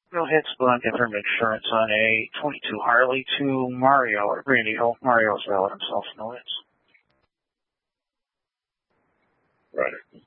Go ahead, Spelunk Interim Insurance on a 22 Harley to Mario or Brandy Hill. Mario's valid himself, no hits. Right.